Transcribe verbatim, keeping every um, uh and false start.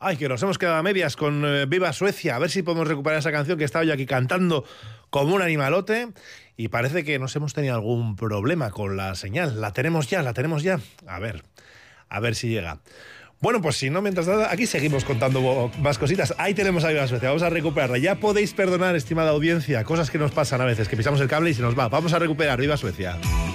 Ay, que nos hemos quedado a medias con eh, Viva Suecia. A ver si podemos recuperar esa canción que estaba yo aquí cantando como un animalote. Y parece que nos hemos tenido algún problema con la señal. La tenemos ya, la tenemos ya. A ver, a ver si llega. Bueno, pues si no, mientras tanto, aquí seguimos contando más cositas. Ahí tenemos a Viva Suecia, vamos a recuperarla. Ya podéis perdonar, estimada audiencia, cosas que nos pasan a veces, que pisamos el cable y se nos va. Vamos a recuperar Viva Suecia.